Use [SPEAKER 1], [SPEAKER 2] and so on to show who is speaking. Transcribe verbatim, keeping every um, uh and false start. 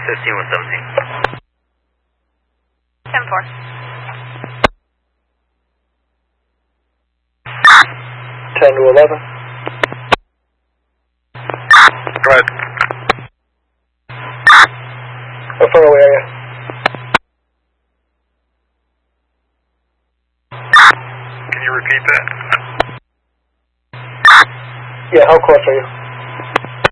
[SPEAKER 1] fifteen with seventeen.
[SPEAKER 2] ten four.
[SPEAKER 3] ten to eleven.
[SPEAKER 1] Go ahead.
[SPEAKER 3] How far away are you?
[SPEAKER 1] Can you repeat that?
[SPEAKER 3] Yeah, how close are you?